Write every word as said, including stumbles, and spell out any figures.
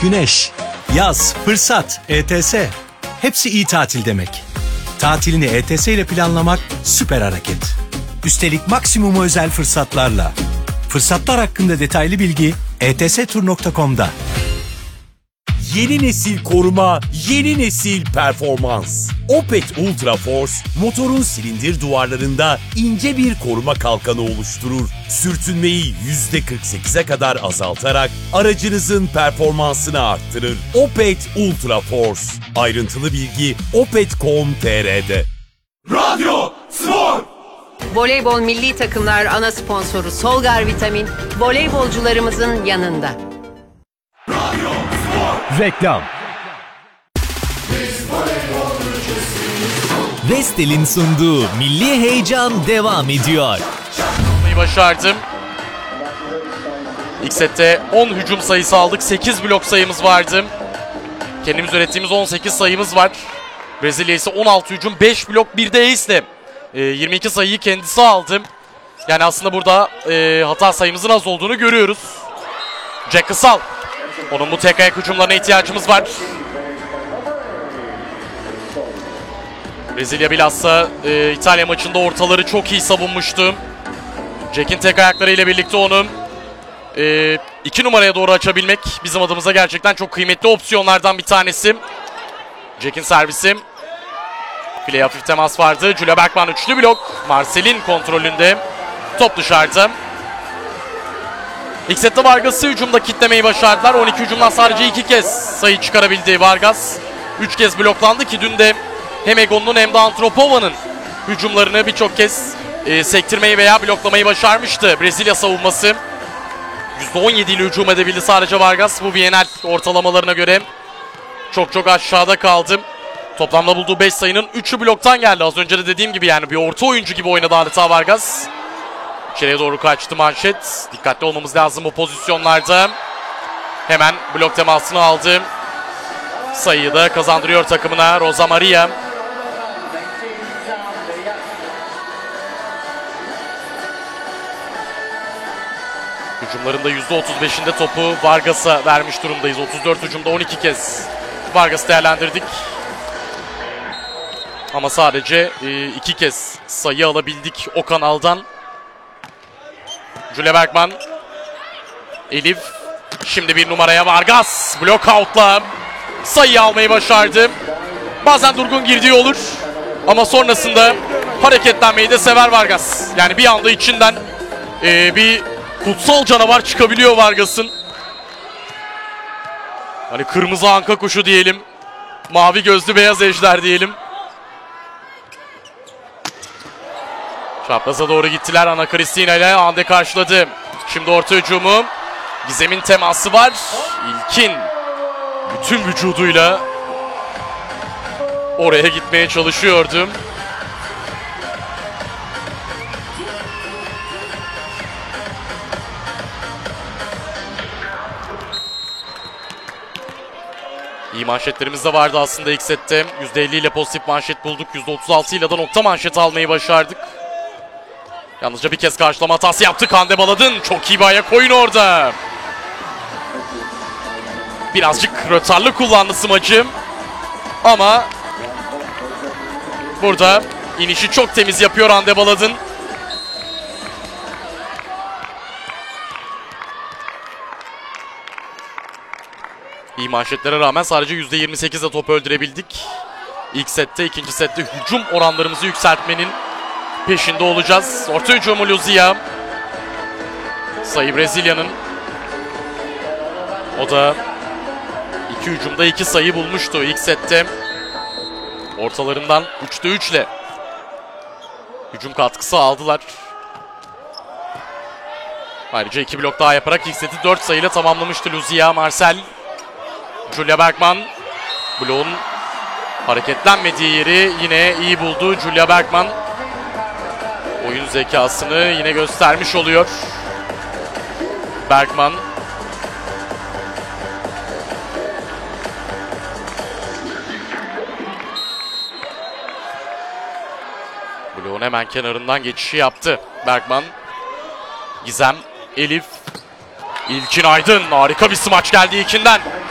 güneş, yaz, fırsat, E T S. Hepsi iyi tatil demek. Tatilini E T S ile planlamak süper hareket. Üstelik maksimum özel fırsatlarla. Fırsatlar hakkında detaylı bilgi e t s tur nokta com'da. Yeni nesil koruma, yeni nesil performans. Opet Ultra Force, motorun silindir duvarlarında ince bir koruma kalkanı oluşturur. Sürtünmeyi yüzde kırk sekize kadar azaltarak aracınızın performansını arttırır. Opet Ultra Force. Ayrıntılı bilgi opet nokta com nokta t r'de. Radyo Spor! Voleybol milli takımlar ana sponsoru Solgar Vitamin, voleybolcularımızın yanında. Radyo Spor! Reklam. Vestel'in sunduğu milli heyecan devam ediyor. Başardım. İlk sette on hücum sayısı aldık. sekiz blok sayımız vardı. Kendimiz ürettiğimiz on sekiz sayımız var. Brezilya ise on altı hücum, beş blok, bir de ace ile yirmi iki sayıyı kendisi aldı. Yani aslında burada e, hata sayımızın az olduğunu görüyoruz. Jack Kısal. Onun bu tek ayak hücumlarına ihtiyacımız var. Brezilya bilhassa e, İtalya maçında ortaları çok iyi savunmuştu. Jack'in tek ayakları ile birlikte onu e, iki numaraya doğru açabilmek bizim adımıza gerçekten çok kıymetli opsiyonlardan bir tanesi. Jack'in servisi. Fileye hafif temas vardı. Julia Bergman üçlü blok. Marcel'in kontrolünde. Top dışarıda. İlk sette Vargas'ı hücumda kitlemeyi başardılar. on iki hücumdan sadece iki kez sayı çıkarabildi Vargas. üç kez bloklandı ki dün de hem Egon'un hem de Antropova'nın hücumlarını birçok kez e, sektirmeyi veya bloklamayı başarmıştı Brezilya savunması. yüzde on yedi ile hücum edebildi sadece Vargas. Bu Viyanel ortalamalarına göre çok çok aşağıda kaldı. Toplamda bulduğu beş sayının üçü bloktan geldi. Az önce de dediğim gibi yani bir orta oyuncu gibi oynadı adeta Vargas. İçeriye doğru kaçtı Manşet. Dikkatli olmamız lazım bu pozisyonlarda. Hemen blok temasını aldı. Sayıyı da kazandırıyor takımına Rosa Maria. Hücumlarında yüzde otuz beşinde topu Vargas'a vermiş durumdayız. otuz dört hücumda on iki kez Vargas'ı değerlendirdik. Ama sadece e, iki kez sayı alabildik o kanaldan. Julia Bergman. Elif. Şimdi bir numaraya Vargas. Blockout'la sayı almayı başardı. Bazen durgun girdiği olur. Ama sonrasında hareketlenmeyi de sever Vargas. Yani bir anda içinden e, bir kutsal canavar çıkabiliyor Vargas'ın. Hani kırmızı anka kuşu diyelim. Mavi gözlü beyaz ejder diyelim. Çapraza doğru gittiler. Ana Cristina ile Ande karşıladı. Şimdi orta hücumu. Gizem'in teması var. İlkin bütün vücuduyla oraya gitmeye çalışıyordu. İyi manşetlerimiz de vardı aslında ilk sette. yüzde elli ile pozitif manşet bulduk. yüzde otuz altı ile de nokta manşet almayı başardık. Yalnızca bir kez karşılama hatası yaptık. Hande Baladın çok iyi bir ayak oyunu orada. Birazcık rötarlı kullandı smacı. Ama burada inişi çok temiz yapıyor Hande Baladın. İyi manşetlere rağmen sadece yüzde yirmi sekizle top öldürebildik. İlk sette, ikinci sette hücum oranlarımızı yükseltmenin peşinde olacağız. Orta hücumu Luzia. Sayı Brezilya'nın. O da iki hücumda iki sayı bulmuştu ilk sette. Ortalarından üçte üçle hücum katkısı aldılar. Ayrıca iki blok daha yaparak ilk seti dört sayıyla tamamlamıştı Luzia. Marcel. Julia Bergman. Bloğun hareketlenmediği yeri yine iyi buldu Julia Bergman. Oyun zekasını yine göstermiş oluyor Bergman. Bloğun hemen kenarından geçişi yaptı Bergman. Gizem, Elif, İlkin Aydın. Harika bir smaç geldi İlkin'den.